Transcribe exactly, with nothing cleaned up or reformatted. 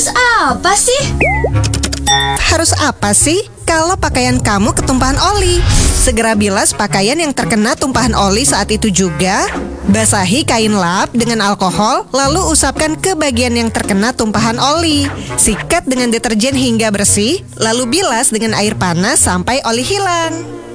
Harus apa sih? Harus apa sih? Kalau pakaian kamu ketumpahan oli, segera bilas pakaian yang terkena tumpahan oli saat itu juga. Basahi kain lap dengan alkohol, lalu usapkan ke bagian yang terkena tumpahan oli. Sikat dengan deterjen hingga bersih, lalu bilas dengan air panas sampai oli hilang.